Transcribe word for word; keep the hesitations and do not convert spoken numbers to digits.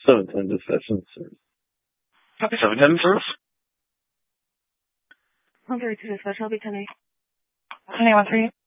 seven ten dispatching service. Copy seven ten service. one thirty-two dispatch, I'll be ten eight. ten eight one three.